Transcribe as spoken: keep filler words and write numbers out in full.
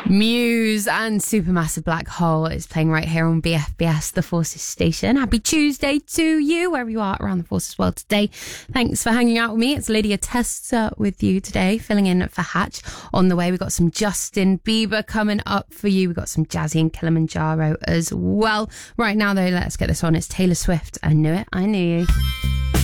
Muse and Supermassive Black Hole is playing right here on B F B S, the Forces station. Happy Tuesday to you, wherever you are around the Forces world today. Thanks for hanging out with me. It's Lydia Tester with you today, filling in for Hatch. On the way, we've got some Justin Bieber coming up for you. We've got some Jazzy and Kilimanjaro as well. Right now, though, let's get this on. It's Taylor Swift. I Knew It, I Knew You.